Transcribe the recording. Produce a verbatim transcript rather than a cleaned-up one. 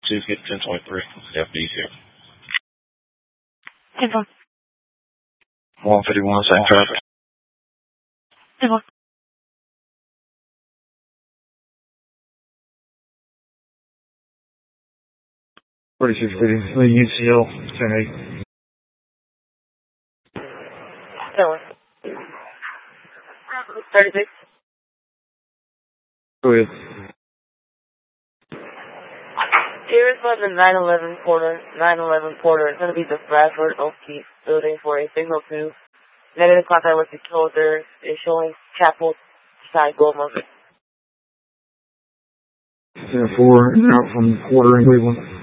two get ten twenty-three. F D's here. ten four. one fifty-one, same traffic. ten four. forty-six fifty, the U C L, ten eight. ten one. thirty-six. Go ahead. Here's by the nine eleven Porter, nine eleven Porter. It's going to be the Bradford O'Keefe building for a signal two. Negative contact with the shoulder is showing Chapel side Gold Mountain. ten four, out from Porter in Cleveland.